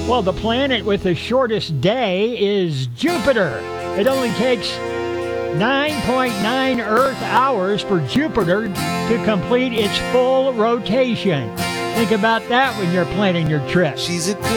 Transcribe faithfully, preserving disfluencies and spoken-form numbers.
Well, the planet with the shortest day is Jupiter. It only takes nine point nine Earth hours for Jupiter to complete its full rotation. Think about that when you're planning your trip. She's a good